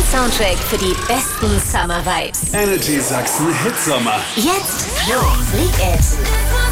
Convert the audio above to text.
Soundtrack für die besten Summer Vibes. Energy Sachsen Hitsommer. Jetzt Flo, Freak It.